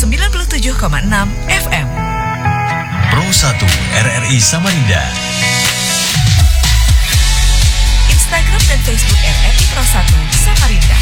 97,6 FM. Pro 1 RRI Samarinda. Instagram dan Facebook RRI Pro 1 Samarinda.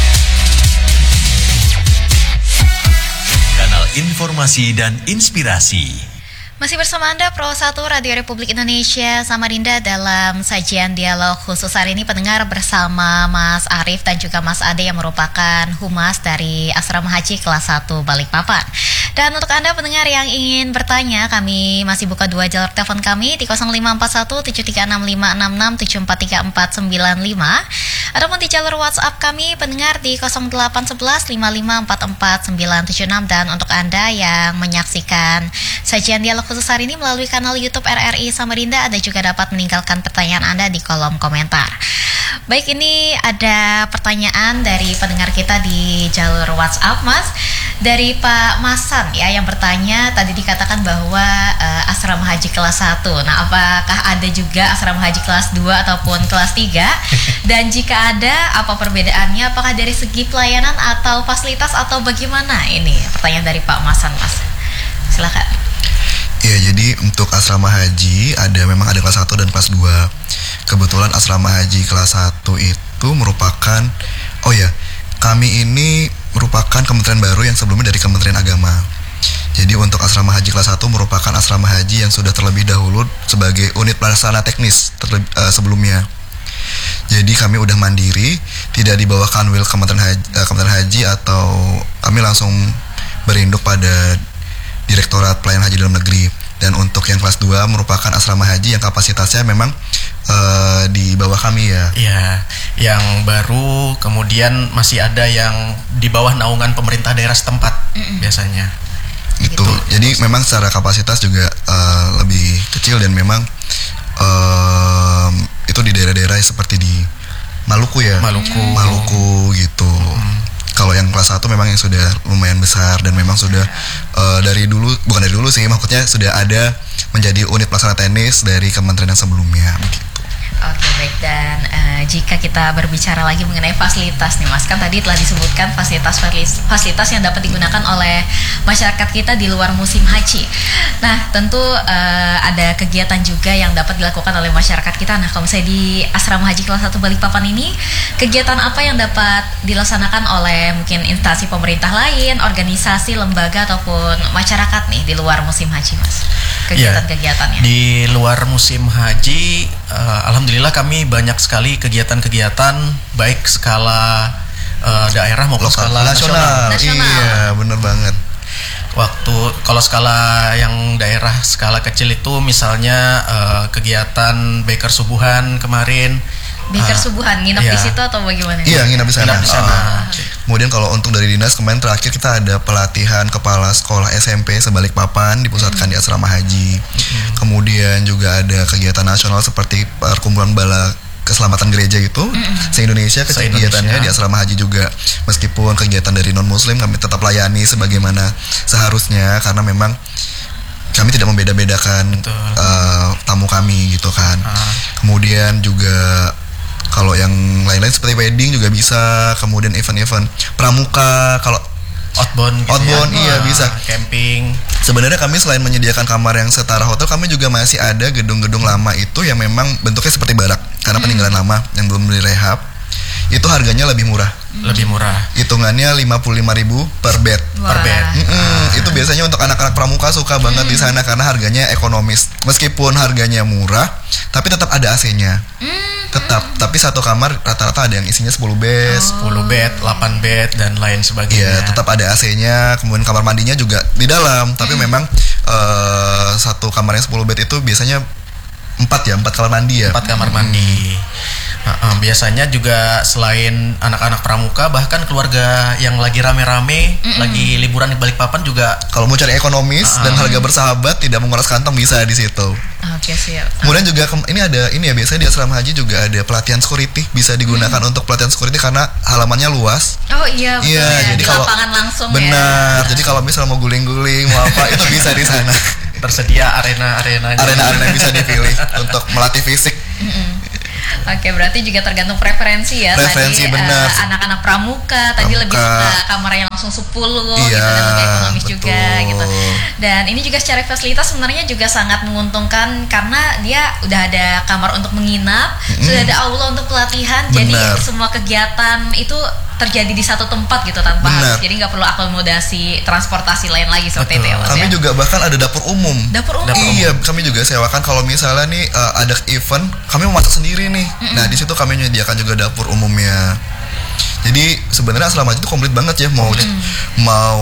Kanal informasi dan inspirasi. Masih bersama Anda Pro 1 Radio Republik Indonesia Samarinda dalam sajian dialog khusus hari ini, pendengar, bersama Mas Arief dan juga Mas Ade yang merupakan humas dari Asrama Haji kelas 1 Balikpapan. Dan untuk Anda pendengar yang ingin bertanya, kami masih buka 2 jalur telepon kami di 0541 736566 743495 ataupun di jalur WhatsApp kami pendengar di 0811 5544 976. Dan untuk Anda yang menyaksikan sajian dialog khusus hari ini melalui kanal YouTube RRI Samarinda, Anda juga dapat meninggalkan pertanyaan Anda di kolom komentar. Baik, ini ada pertanyaan dari pendengar kita di jalur WhatsApp, Mas. Dari Pak Masan ya, yang bertanya, tadi dikatakan bahwa asrama haji kelas 1. Nah, apakah ada juga asrama haji kelas 2 ataupun kelas 3? Dan jika ada, apa perbedaannya? Apakah dari segi pelayanan atau fasilitas atau bagaimana? Ini pertanyaan dari Pak Masan, Mas. Silakan. Ya, jadi untuk asrama haji memang ada kelas 1 dan kelas 2. Kebetulan asrama haji kelas 1 itu merupakan, kami ini merupakan kementerian baru yang sebelumnya dari Kementerian Agama. Jadi untuk asrama haji kelas 1 merupakan asrama haji yang sudah terlebih dahulu sebagai unit pelaksana teknis sebelumnya. Jadi kami udah mandiri, tidak di bawah kanwil Kementerian Haji atau kami langsung berinduk pada Direktorat Pelayanan Haji Dalam Negeri. Dan untuk yang kelas 2 merupakan asrama haji yang kapasitasnya memang di bawah kami ya. Iya, yang baru, kemudian masih ada yang di bawah naungan pemerintah daerah setempat biasanya. Gitu. Jadi memang secara kapasitas juga lebih kecil dan memang itu di daerah-daerah seperti di Maluku ya. Maluku gitu. Kalau yang kelas 1 memang yang sudah lumayan besar dan memang sudah bukan dari dulu sih, maksudnya sudah ada menjadi unit pelaksana teknis dari kementerian yang sebelumnya begitu. Oke, baik. Dan jika kita berbicara lagi mengenai fasilitas nih, Mas, kan tadi telah disebutkan fasilitas yang dapat digunakan oleh masyarakat kita di luar musim haji. Nah, tentu ada kegiatan juga yang dapat dilakukan oleh masyarakat kita. Nah, kalau misalnya di Asrama Haji kelas 1 Balikpapan ini, kegiatan apa yang dapat dilaksanakan oleh mungkin instansi pemerintah lain, organisasi, lembaga, ataupun masyarakat nih di luar musim haji, Mas? Kegiatan-kegiatannya. Di luar musim haji, alhamdulillah kami banyak sekali kegiatan-kegiatan baik skala daerah maupun skala nasional. Iya, benar banget. Kalau skala yang daerah skala kecil itu misalnya kegiatan Baker Subuhan kemarin. Baker Subuhan nginep di situ atau bagaimana? Iya, nginep di sana. Kemudian kalau untuk dari dinas kemarin terakhir kita ada pelatihan kepala sekolah SMP Sebalikpapan dipusatkan di asrama haji. Kemudian juga ada kegiatan nasional seperti perkumpulan bala keselamatan gereja itu se-Indonesia, kegiatannya di asrama haji juga. Meskipun kegiatan dari non muslim kami tetap layani sebagaimana seharusnya, karena memang kami tidak membeda-bedakan tamu kami gitu kan. Kemudian juga kalau yang lain-lain seperti wedding juga bisa, kemudian event-event pramuka, kalau outbound iya bisa. Camping. Sebenarnya kami selain menyediakan kamar yang setara hotel, kami juga masih ada gedung-gedung lama itu yang memang bentuknya seperti barak karena peninggalan lama yang belum direhab. Itu harganya lebih murah. Hitungannya 55.000 per bed. Itu biasanya untuk anak-anak pramuka suka banget di sana karena harganya ekonomis. Meskipun harganya murah, tapi tetap ada AC-nya. Tapi satu kamar rata-rata ada yang isinya 10 bed, 8 bed dan lain sebagainya. Iya, tetap ada AC-nya. Kemudian kamar mandinya juga di dalam, tapi memang satu kamar yang 10 bed itu biasanya 4 kamar mandi ya. 4 kamar mandi. Biasanya juga selain anak-anak pramuka, bahkan keluarga yang lagi rame-rame, lagi liburan di Balikpapan juga. Kalau mau cari ekonomis dan harga bersahabat, tidak menguras kantong, bisa di situ. Oke, siap. Kemudian juga biasanya di asrama haji juga ada pelatihan security, bisa digunakan untuk pelatihan security karena halamannya luas. Oh iya, betul ya. Jadi di lapangan langsung benar. Jadi kalau misalnya mau guling-guling, mau apa, itu bisa di sana. Tersedia arena-arena yang bisa dipilih untuk melatih fisik. Oke, berarti juga tergantung preferensi ya. Preferensi, tadi benar. Anak-anak pramuka tadi lebih suka kamarnya langsung 10 Iya, gitu, dan lebih ekonomis betul. juga gitu. Dan ini juga secara fasilitas sebenarnya juga sangat menguntungkan karena dia udah ada kamar untuk menginap, sudah ada aula untuk pelatihan. Jadi Benar. semua kegiatan itu terjadi di satu tempat gitu tanpa Benar. harus, jadi nggak perlu akomodasi transportasi lain lagi seperti itu ya Mas Kami ya. juga bahkan ada dapur umum. Dapur umum. Iya, kami juga sewakan kalau misalnya nih ada event, kami mau masak sendiri nih. Nah, di situ kami menyediakan juga dapur umumnya. Jadi sebenarnya asrama haji itu komplit banget ya, mau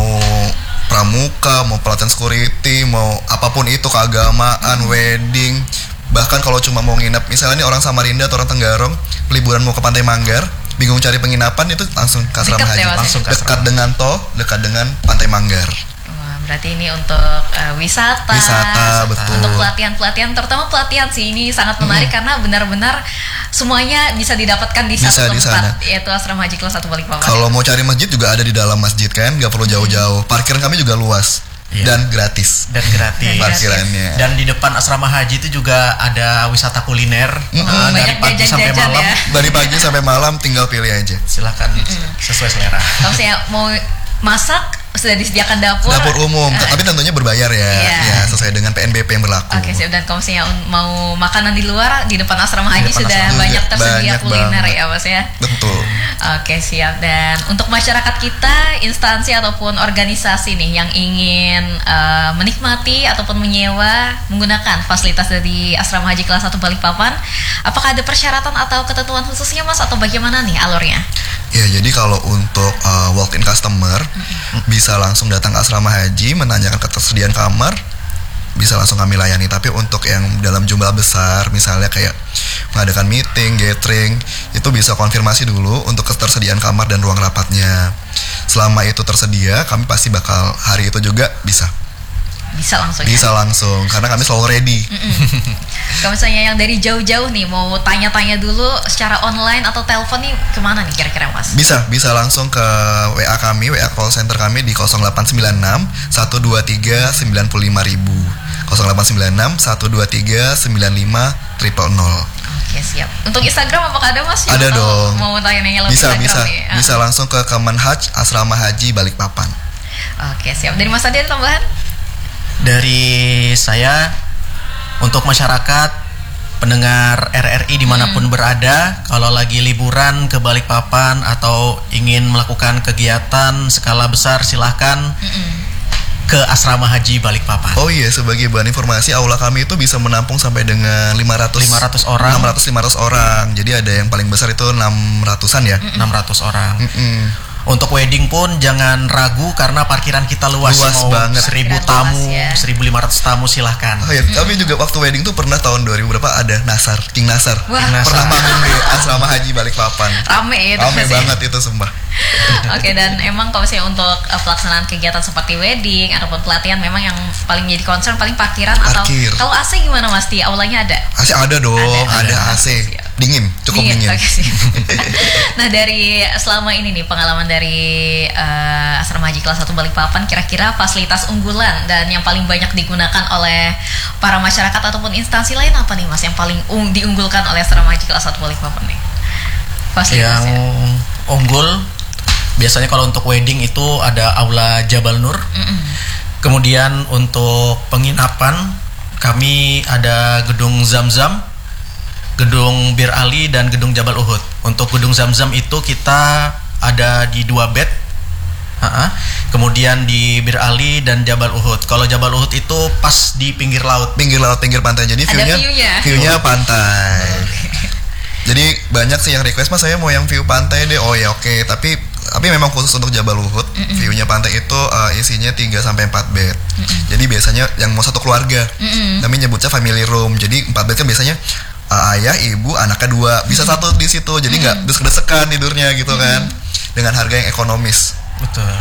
pramuka, mau pelatihan security, mau apapun itu, keagamaan, wedding. Bahkan kalau cuma mau nginep, misalnya nih orang Samarinda atau orang Tenggarong liburan mau ke Pantai Manggar, bingung cari penginapan, itu langsung ke asrama Dekat haji. ya, Mas? Langsung ke Dekat dengan tol, dekat dengan Pantai Manggar. Wah, berarti ini untuk wisata, Betul. untuk pelatihan-pelatihan, terutama pelatihan sih ini sangat menarik karena benar-benar semuanya bisa didapatkan di Bisa satu di tempat, sana. yaitu Asrama Haji Kelas 1 Balikpapan. Kalau mau cari masjid juga ada di dalam masjid kan, nggak perlu jauh-jauh. Parkiran kami juga luas dan gratis. Dan gratis. Parkirannya. Dan di depan asrama haji itu juga ada wisata kuliner dari Banyak pagi sampai jajan-jajan malam. ya. Dari pagi sampai malam tinggal pilih aja. Silakan sesuai selera. Kalau saya mau masak sudah disediakan dapur. Dapur umum, tapi tentunya berbayar ya. Iya. Ya, sesuai dengan PNBP yang berlaku. Oke, siap. Dan kalau misalnya mau makanan di luar, di depan asrama haji depan sudah asrama banyak juga tersedia banyak kuliner banget. ya Mas ya. Betul. Oke, siap. Dan untuk masyarakat kita, instansi ataupun organisasi nih yang ingin menikmati ataupun menyewa menggunakan fasilitas dari Asrama Haji Kelas 1 Balikpapan, apakah ada persyaratan atau ketentuan khususnya Mas, atau bagaimana nih alurnya? Ya, jadi kalau untuk walk-in customer bisa langsung datang ke asrama haji, menanyakan ketersediaan kamar, bisa langsung kami layani. Tapi untuk yang dalam jumlah besar, misalnya kayak mengadakan meeting, gathering, itu bisa konfirmasi dulu untuk ketersediaan kamar dan ruang rapatnya. Selama itu tersedia, kami pasti bakal hari itu juga bisa Langsung langsung, karena kami selalu ready. Kalau misalnya yang dari jauh-jauh nih mau tanya-tanya dulu secara online atau telepon nih, kemana nih kira-kira Mas? Bisa langsung ke WA kami, WA call center kami di 0896 123 95 ribu, 0896 123 95 000. Oke, siap. Untuk Instagram apakah ada Mas? Ada dong. Mau tanya-tanya lebih Bisa nih? bisa langsung ke Kemenhaj Asrama Haji Balikpapan. Oke, siap. Dari Mas Adi ada tambahan? Dari saya, untuk masyarakat pendengar RRI dimanapun berada, kalau lagi liburan ke Balikpapan atau ingin melakukan kegiatan skala besar, silahkan ke Asrama Haji Balikpapan. Oh iya, sebagai bahan informasi, aula kami itu bisa menampung sampai dengan 500 orang. 500 orang. Jadi ada yang paling besar itu 600-an ya. 600 orang. Untuk wedding pun jangan ragu karena parkiran kita luas mau banget. 1000 Parkiran tamu, luas ya. 1500 tamu silahkan. Oh iya, tapi juga waktu wedding tuh pernah tahun 2000 berapa ada Nasar, King Nasar. Wah. Pernah manggung di Asrama Haji Balikpapan. Rame ya itu. Rame Mas, ya? banget itu sumpah. Oke, dan emang kalau misalnya untuk pelaksanaan kegiatan seperti wedding ataupun pelatihan, memang yang paling jadi concern paling parkiran. Parkir. Atau kalau AC gimana Mas? Di aulanya ada? AC ada dong, ada AC. Siap. Dingin, cukup dingin. Oke, siap. Nah, dari selama ini nih pengalaman dari Asrama Haji Kelas 1 Balikpapan, kira-kira fasilitas unggulan dan yang paling banyak digunakan oleh para masyarakat ataupun instansi lain apa nih Mas yang paling diunggulkan oleh Asrama Haji Kelas 1 Balikpapan nih? Fasilitasnya. Yang unggul biasanya kalau untuk wedding itu ada aula Jabal Nur. Kemudian untuk penginapan kami ada gedung Zamzam, gedung Bir Ali, dan gedung Jabal Uhud. Untuk gedung Zamzam itu kita ada di 2 bed. Kemudian di Bir Ali dan Jabal Uhud. Kalau Jabal Uhud itu pas di pinggir laut, Pinggir pantai. Jadi Ada view-nya pantai. Jadi banyak sih yang request, Mas saya mau yang view pantai deh. Oh ya oke, tapi memang khusus untuk Jabal Uhud, view-nya pantai itu isinya 3 sampai 4 bed. Jadi biasanya yang mau satu keluarga. Kami nyebutnya family room. Jadi 4 bed kan biasanya ayah, ibu, anaknya 2. Bisa satu di situ. Jadi enggak desek-desekan tidurnya gitu kan. Dengan harga yang ekonomis. betul.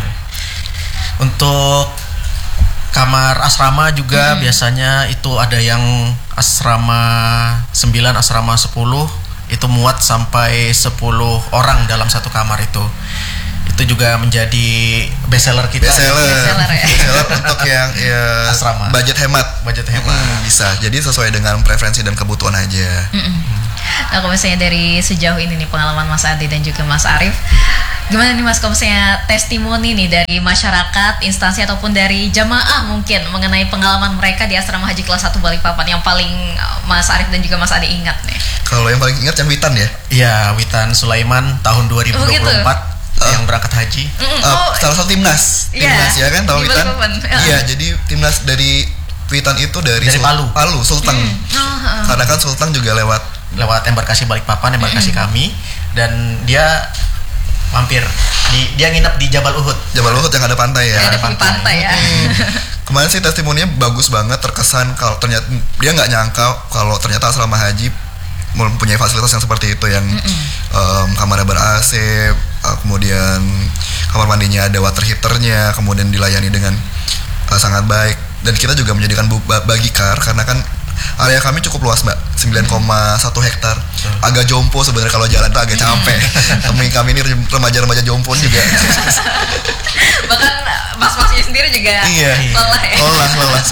Untuk kamar asrama juga biasanya itu ada yang asrama 9, asrama 10, itu muat sampai 10 orang dalam satu kamar itu. Itu juga menjadi best seller kita. Best seller ya. Best seller untuk yang Asrama. budget hemat. Budget hemat. Bisa. Jadi sesuai dengan preferensi dan kebutuhan aja. Nah, kalau misalnya dari sejauh ini nih pengalaman Mas Adi dan juga Mas Arif, gimana nih Mas kalau misalnya testimoni nih dari masyarakat, instansi ataupun dari jamaah mungkin mengenai pengalaman mereka di asrama haji kelas 1 Balikpapan yang paling Mas Arif dan juga Mas Adi ingat nih? Kalau yang paling ingat yang Witan ya? Iya, Witan Sulaiman tahun 2024 yang berangkat haji. Salah satu timnas ya kan, tahu Witan? Iya, jadi timnas dari Witan itu dari Palu, Sulteng. Karena kan Sulteng juga lewat embarkasi Balikpapan, embarkasi kami, dan dia mampir dia nginep di Jabal Uhud yang ada pantai ya. Ada pantai ya. Kemarin sih testimoninya bagus banget, terkesan kalau ternyata dia nggak nyangka kalau ternyata asrama haji mempunyai fasilitas yang seperti itu, yang kamarnya ber-AC, kemudian kamar mandinya ada water heaternya, kemudian dilayani dengan sangat baik, dan kita juga menyediakan bagikar karena kan area kami cukup luas Mbak, 9,1 hektar. Agak jompo sebenarnya kalau jalan tuh agak capek. Kami ini remaja-remaja jompo juga. Bahkan mas-masnya sendiri juga lelah ya. Lelah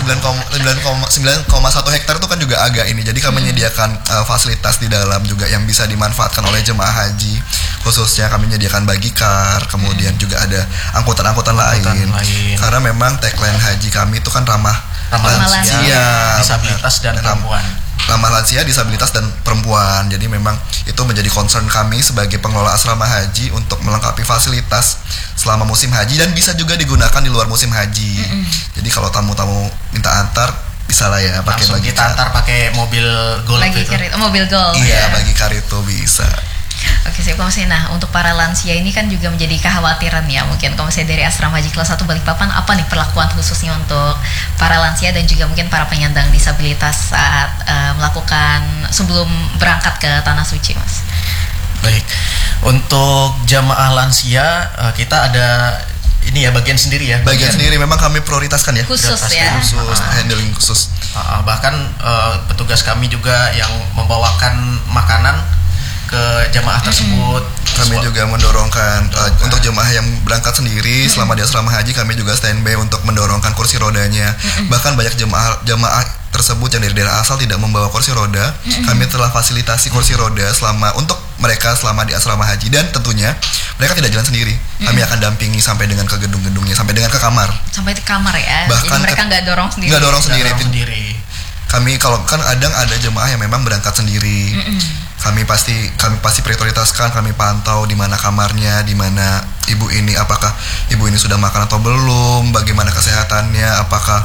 9,1 hektar itu kan juga agak ini. Jadi kami menyediakan fasilitas di dalam juga yang bisa dimanfaatkan oleh jemaah haji. Khususnya kami menyediakan bagikar, kemudian juga ada angkutan-angkutan lain. Karena memang tagline haji kami itu kan ramah lansia, disabilitas dan perempuan. Ramah lansia, disabilitas dan perempuan. Jadi memang itu menjadi concern kami sebagai pengelola asrama haji untuk melengkapi fasilitas selama musim haji dan bisa juga digunakan di luar musim haji. Jadi kalau tamu-tamu minta antar bisa lah ya pakai bagikar. Kita antar pakai mobil golf. Mobil golf. Iya, bagikar itu bisa. Oke, sih komisi. Nah, untuk para lansia ini kan juga menjadi kekhawatiran ya. Mungkin komisi dari asrama haji kelas 1 Balikpapan, apa nih perlakuan khususnya untuk para lansia dan juga mungkin para penyandang disabilitas saat melakukan sebelum berangkat ke tanah suci, Mas? Baik. Untuk jamaah lansia kita ada ini ya bagian sendiri ya. Bagian sendiri memang kami prioritaskan ya. Khusus ya. Handling khusus. Bahkan petugas kami juga yang membawakan makanan ke jamaah tersebut. Kami juga mendorongkan untuk jemaah yang berangkat sendiri selama di asrama haji, kami juga standby untuk mendorongkan kursi rodanya. Bahkan banyak jemaah tersebut yang dari daerah asal tidak membawa kursi roda. Kami telah fasilitasi kursi roda untuk mereka selama di asrama haji, dan tentunya mereka tidak jalan sendiri. Kami akan dampingi sampai dengan ke gedung-gedungnya, sampai dengan ke kamar. Sampai ke kamar ya. Bahkan jadi mereka nggak dorong sendiri. Nggak dorong sendiri. Kami kalau kan ada jemaah yang memang berangkat sendiri. Kami pasti prioritaskan, kami pantau di mana kamarnya, di mana ibu ini, apakah ibu ini sudah makan atau belum, bagaimana kesehatannya, apakah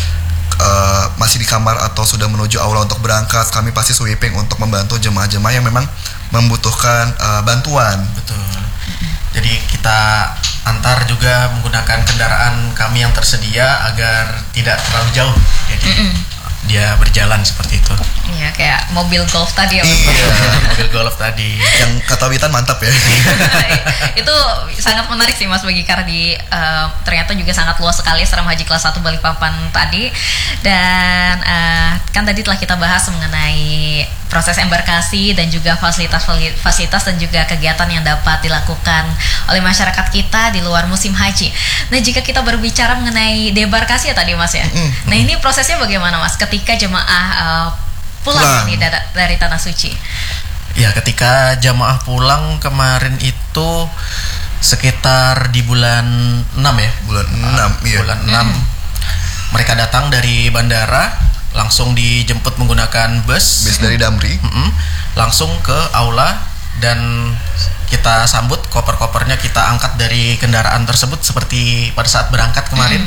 masih di kamar atau sudah menuju aula untuk berangkat. Kami pasti sweeping untuk membantu jemaah-jemaah yang memang membutuhkan bantuan. Betul. Jadi kita antar juga menggunakan kendaraan kami yang tersedia agar tidak terlalu jauh. Jadi dia berjalan seperti itu. Iya, kayak mobil golf tadi ya. Iya, mobil golf tadi. Yang kata Witan mantap ya. Itu sangat menarik sih Mas Bagikar ternyata juga sangat luas sekali asrama haji kelas 1 Balikpapan tadi. Dan kan tadi telah kita bahas mengenai proses embarkasi dan juga fasilitas dan juga kegiatan yang dapat dilakukan oleh masyarakat kita di luar musim haji. Nah, jika kita berbicara mengenai debarkasi ya tadi Mas ya. Nah, ini prosesnya bagaimana Mas ketika jemaah pulang nih dari tanah suci? Ya, ketika jamaah pulang kemarin itu sekitar di bulan 6 ya. Bulan 6 iya. Bulan 6 mereka datang dari bandara, langsung dijemput menggunakan bus dari Damri, langsung ke aula, dan kita sambut, koper-kopernya kita angkat dari kendaraan tersebut seperti pada saat berangkat kemarin.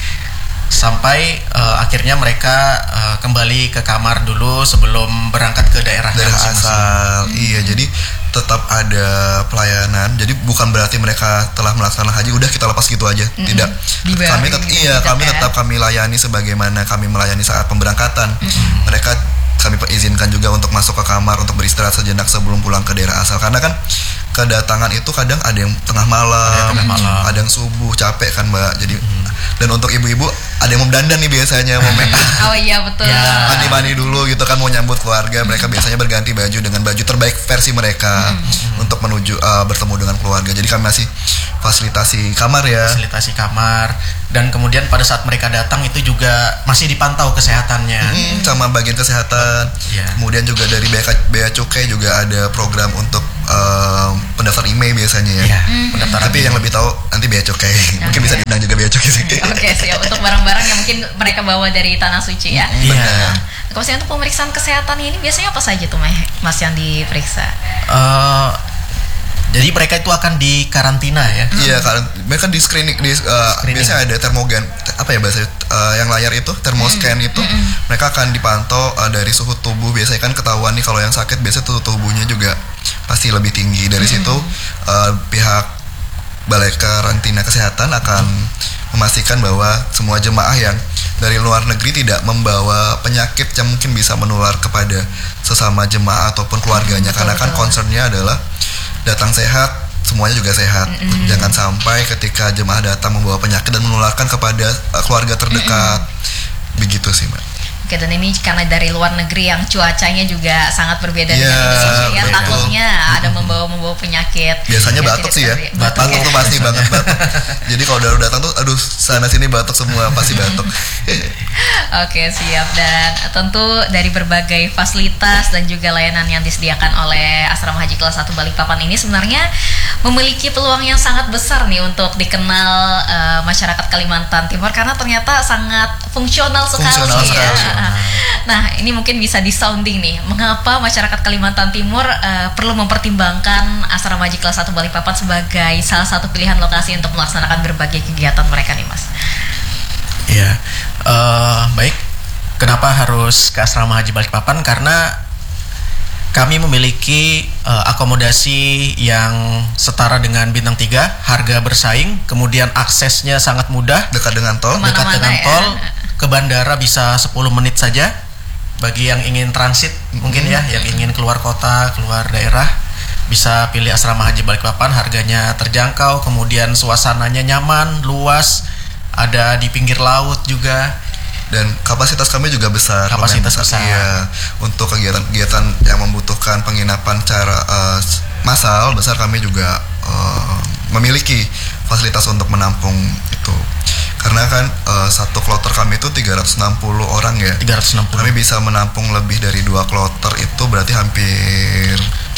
Sampai akhirnya mereka kembali ke kamar dulu sebelum berangkat ke daerah asal. Iya, jadi tetap ada pelayanan. Jadi bukan berarti mereka telah melaksanakan haji udah kita lepas gitu aja. Tidak. Kami tetap kami layani sebagaimana kami melayani saat pemberangkatan. Mereka kami izinkan juga untuk masuk ke kamar untuk beristirahat sejenak sebelum pulang ke daerah asal, karena kan kedatangan itu kadang ada yang tengah malam, ada yang subuh, capek kan Mbak. Jadi Dan untuk ibu-ibu ada yang mau dandan nih biasanya, mau make up. Oh iya betul. Mandi-mandi dulu gitu kan, mau nyambut keluarga. Mereka biasanya berganti baju dengan baju terbaik versi mereka untuk menuju bertemu dengan keluarga. Jadi kami masih fasilitasi kamar ya. Fasilitasi kamar, dan kemudian pada saat mereka datang itu juga masih dipantau kesehatannya. Sama bagian kesehatan. Kemudian juga dari Bea Cukai juga ada program untuk pendaftar email biasanya ya. Pendaftaran. Tapi yang lebih tahu nanti Bea Cukai. Mungkin bisa diundang juga Bea Cukai sih. Oke, siap. Untuk barang-barang yang mungkin mereka bawa dari Tanah Suci ya. Benar. Kalau untuk pemeriksaan kesehatan ini biasanya apa saja tuh Mas yang diperiksa? Jadi mereka itu akan dikarantina ya. Iya, mereka di screening, biasanya ada termogan, apa ya bahasa yang layar itu, termoscan itu. Mereka akan dipantau dari suhu tubuh. Biasanya kan ketahuan nih kalau yang sakit, biasanya suhu tubuhnya juga pasti lebih tinggi. Dari situ pihak Balai Karantina Kesehatan akan memastikan bahwa semua jemaah yang dari luar negeri tidak membawa penyakit yang mungkin bisa menular kepada sesama jemaah ataupun keluarganya. Karena kan concernnya adalah datang sehat, semuanya juga sehat. Jangan sampai ketika jemaah datang membawa penyakit dan menularkan kepada keluarga terdekat. Begitu sih, Mbak. Oke, dan ini karena dari luar negeri yang cuacanya juga sangat berbeda dengan Indonesia ya, takutnya ada membawa penyakit. Biasanya batuk sih ya. Batuk tuh pasti banget batuk. Jadi kalau udah datang tuh aduh sana sini batuk semua, pasti batuk. Oke, siap. Dan tentu dari berbagai fasilitas dan juga layanan yang disediakan oleh Asrama Haji Kelas 1 Balikpapan ini sebenarnya memiliki peluang yang sangat besar nih untuk dikenal masyarakat Kalimantan Timur, karena ternyata sangat fungsional sekali ya. Nah, ini mungkin bisa di-sounding nih, mengapa masyarakat Kalimantan Timur perlu mempertimbangkan Asrama Haji Kelas 1 Balikpapan sebagai salah satu pilihan lokasi untuk melaksanakan berbagai kegiatan mereka nih, Mas? Ya, baik. Kenapa harus ke Asrama Haji Balikpapan? Karena kami memiliki akomodasi yang setara dengan bintang 3, harga bersaing, kemudian aksesnya sangat mudah, dekat dengan tol, ke bandara bisa 10 menit saja. Bagi yang ingin transit mungkin ya, yang ingin keluar kota, keluar daerah, bisa pilih Asrama Haji Balikpapan. Harganya terjangkau, kemudian suasananya nyaman, luas, ada di pinggir laut juga. Dan kapasitas kami juga besar. Kapasitas besar. Iya, untuk kegiatan-kegiatan yang membutuhkan penginapan secara massal besar, kami juga memiliki fasilitas untuk menampung itu. Karena kan satu kloter kami itu 360 orang ya. 360. Kami bisa menampung lebih dari 2 kloter, itu berarti hampir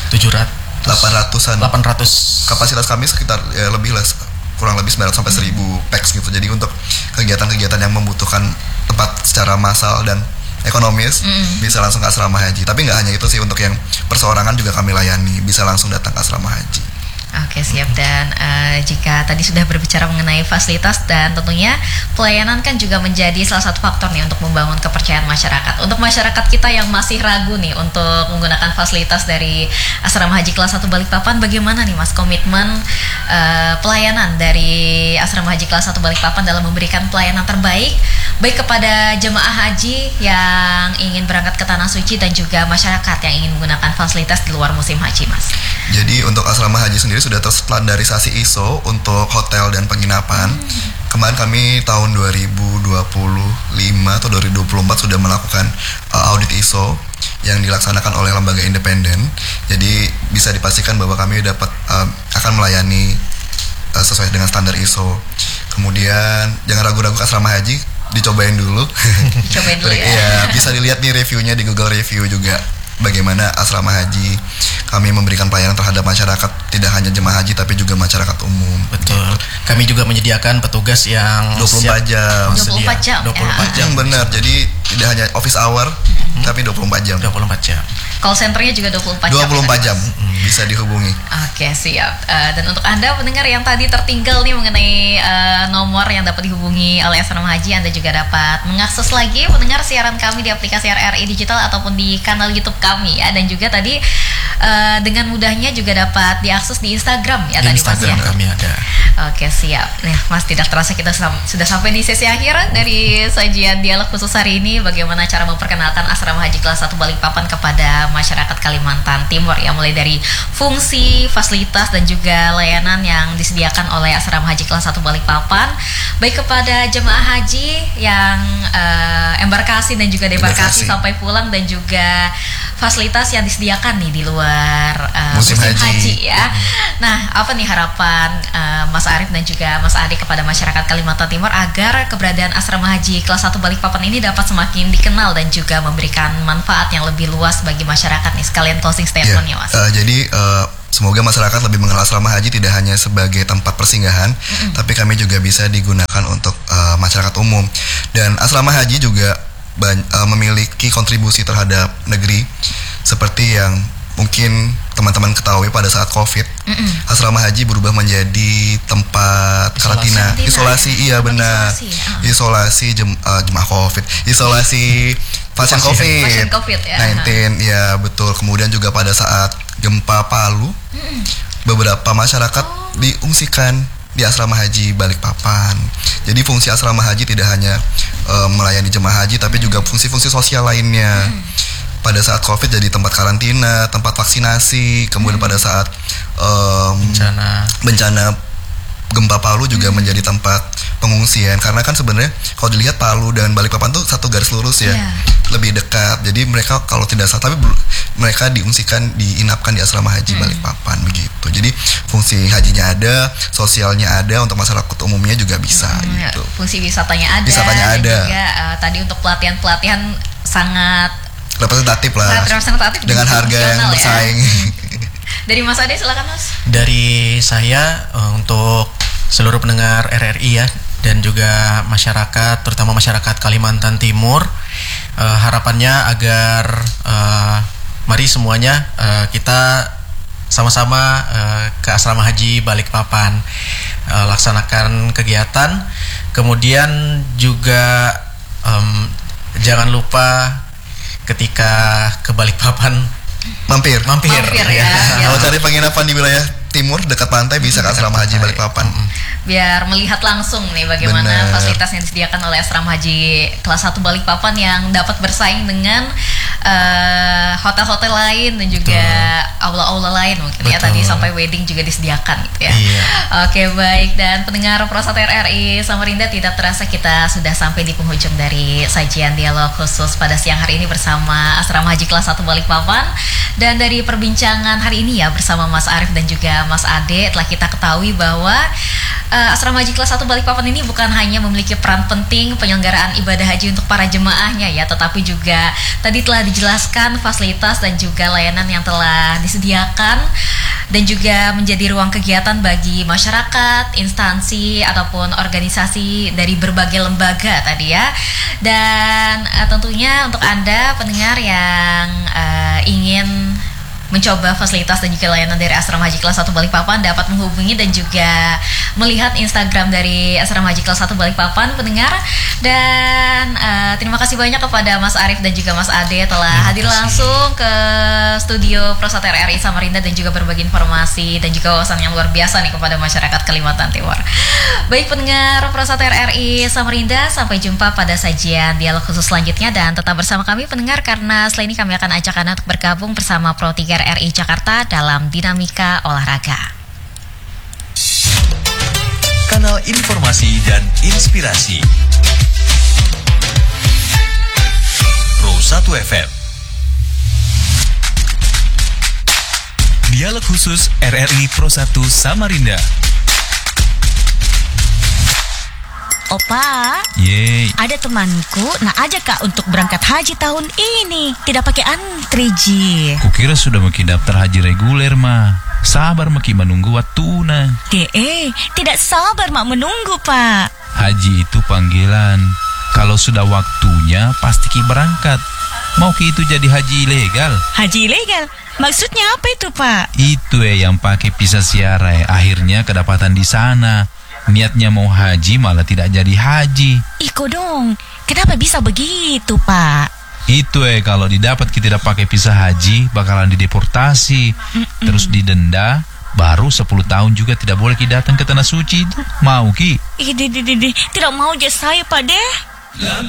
800-an. Kapasitas kami sekitar lebih lah, kurang lebih 900 sampai 1000 pax gitu. Jadi untuk kegiatan-kegiatan yang membutuhkan tempat secara massal dan ekonomis bisa langsung ke Asrama Haji. Tapi nggak hanya itu sih, untuk yang perseorangan juga kami layani, bisa langsung datang ke Asrama Haji. Oke, siap. Dan jika tadi sudah berbicara mengenai fasilitas, dan tentunya pelayanan kan juga menjadi salah satu faktor nih untuk membangun kepercayaan masyarakat. Untuk masyarakat kita yang masih ragu nih untuk menggunakan fasilitas dari Asrama Haji Kelas 1 Balikpapan, bagaimana nih Mas komitmen pelayanan dari Asrama Haji Kelas 1 Balikpapan dalam memberikan pelayanan terbaik baik kepada jemaah haji yang ingin berangkat ke Tanah Suci dan juga masyarakat yang ingin menggunakan fasilitas di luar musim haji, Mas? Jadi untuk Asrama Haji sendiri sudah terstandarisasi ISO untuk hotel dan penginapan. Kemarin kami tahun 2025 atau 2024 sudah melakukan audit ISO yang dilaksanakan oleh lembaga independen. Jadi bisa dipastikan bahwa kami dapat akan melayani sesuai dengan standar ISO. Kemudian jangan ragu-ragu ke Asrama Haji, dicobain dulu. Dicobain dulu ya. Iya, bisa dilihat nih reviewnya di Google Review juga. Bagaimana Asrama Haji kami memberikan pelayanan terhadap masyarakat, tidak hanya jemaah haji tapi juga masyarakat umum. Betul. Kami juga menyediakan petugas yang 24 jam. 24 jam. 24 jam. Benar. Jadi tidak hanya office hour tapi 24 jam. 24 jam. Call centernya juga 24 jam. 24 jam bisa dihubungi. Oke, siap. Dan untuk Anda pendengar yang tadi tertinggal nih mengenai nomor yang dapat dihubungi oleh Asrama Haji, Anda juga dapat mengakses lagi mendengar siaran kami di aplikasi RRI Digital ataupun di kanal YouTube kami ya. Dan juga tadi dengan mudahnya juga dapat diakses di Instagram ya Di tadi Mas Instagram ya. kami ada. Oke, siap. Nah, Mas, tidak terasa kita sudah sampai di sesi akhir dari sajian dialog khusus hari ini. Bagaimana cara memperkenalkan asrama haji kelas 1 Balikpapan kepada masyarakat Kalimantan Timur ya, mulai dari fungsi, fasilitas dan juga layanan yang disediakan oleh asrama haji kelas 1 Balikpapan, baik kepada jemaah haji yang embarkasi dan juga debarkasi sampai pulang, dan juga fasilitas yang disediakan nih di luar musim haji ya. Nah, apa nih harapan Mas Arief dan juga Mas Ade kepada masyarakat Kalimantan Timur agar keberadaan asrama haji kelas 1 Balikpapan ini dapat semakin dikenal dan juga memberikan manfaat yang lebih luas bagi masyarakat nih? Sekalian closing statement-nya, Mas. Jadi semoga masyarakat lebih mengenal asrama haji tidak hanya sebagai tempat persinggahan, tapi kami juga bisa digunakan untuk masyarakat umum. Dan asrama haji juga memiliki kontribusi terhadap negeri, seperti yang mungkin teman-teman ketahui pada saat COVID, asrama haji berubah menjadi tempat karantina, isolasi, iya benar, isolasi jemaah COVID, isolasi pasien COVID-19 ya betul. Kemudian juga pada saat gempa Palu, beberapa masyarakat diungsikan di asrama haji Balikpapan. Jadi fungsi asrama haji tidak hanya melayani jemaah haji, tapi juga fungsi-fungsi sosial lainnya. Pada saat COVID jadi tempat karantina, tempat vaksinasi. Kemudian pada saat bencana gempa Palu juga menjadi tempat pengungsian. Karena kan sebenarnya kalau dilihat Palu dan Balikpapan tuh satu garis lurus ya, lebih dekat. Jadi mereka kalau tidak salah, tapi mereka diinapkan di asrama haji Balikpapan begitu. Jadi fungsi hajinya ada, sosialnya ada, untuk masyarakat umumnya juga bisa gitu. Fungsi wisatanya ada. Dan juga tadi untuk pelatihan sangat representatif lah, dengan harga yang bersaing. Dari Mas Ade silakan, Mas. Dari saya untuk seluruh pendengar RRI ya, dan juga masyarakat, terutama masyarakat Kalimantan Timur, harapannya agar mari semuanya kita sama-sama ke asrama haji Balikpapan, laksanakan kegiatan. Kemudian juga jangan lupa ketika ke Balikpapan mampir ya. Kalau cari penginapan di wilayah timur dekat pantai, bisa ke asrama haji Balikpapan. Biar melihat langsung nih bagaimana fasilitas yang disediakan oleh asrama haji kelas 1 Balikpapan yang dapat bersaing dengan hotel-hotel lain dan juga aula-aula lain mungkin. Ya, tadi sampai wedding juga disediakan gitu ya. Oke, baik. Dan pendengar Prosat RRI Samarinda, tidak terasa kita sudah sampai di penghujung dari sajian dialog khusus pada siang hari ini bersama asrama haji kelas 1 Balikpapan. Dan dari perbincangan hari ini ya bersama Mas Arief dan juga Mas Ade, telah kita ketahui bahwa asrama haji kelas 1 Balikpapan ini bukan hanya memiliki peran penting penyelenggaraan ibadah haji untuk para jemaahnya ya, tetapi juga tadi telah dijelaskan fasilitas dan juga layanan yang telah disediakan, dan juga menjadi ruang kegiatan bagi masyarakat, instansi ataupun organisasi dari berbagai lembaga tadi ya. Dan tentunya untuk Anda pendengar yang ingin mencoba fasilitas dan juga layanan dari asrama haji kelas 1 Balikpapan, dapat menghubungi dan juga melihat Instagram dari asrama haji kelas 1 Balikpapan pendengar. Dan terima kasih banyak kepada Mas Arief dan juga Mas Ade telah hadir langsung ke studio Prosat RRI Samarinda dan juga berbagi informasi dan juga wawasan yang luar biasa nih kepada masyarakat Kalimantan Timur. Baik pendengar Prosat RRI Samarinda, sampai jumpa pada sajian dialog khusus selanjutnya, dan tetap bersama kami pendengar, karena setelah ini kami akan ajak Anda untuk bergabung bersama Pro 3 RRI Jakarta dalam Dinamika Olahraga. Kanal informasi dan inspirasi Pro 1 FM. Dialog khusus RRI Pro 1 Samarinda. Opa, ada temanku nak ajak Kak untuk berangkat haji tahun ini. Tidak pakai antri, Ji. Kukira sudah maki daftar haji reguler, Ma. Sabar maki menunggu waktuna. Tidak sabar mak menunggu, Pak. Haji itu panggilan. Kalau sudah waktunya pasti ki berangkat. Mau ki itu jadi haji ilegal? Haji ilegal? Maksudnya apa itu, Pak? Itu yang pakai visa siarai. Akhirnya kedapatan di sana. Niatnya mau haji malah tidak jadi haji. Iko dong, kenapa bisa begitu, Pak? Itu kalau didapat kita tidak pakai visa haji bakalan dideportasi, terus didenda. Baru 10 tahun juga tidak boleh datang ke tanah suci itu. Mau Ki? Tidak mau aja saya, Pak Deh.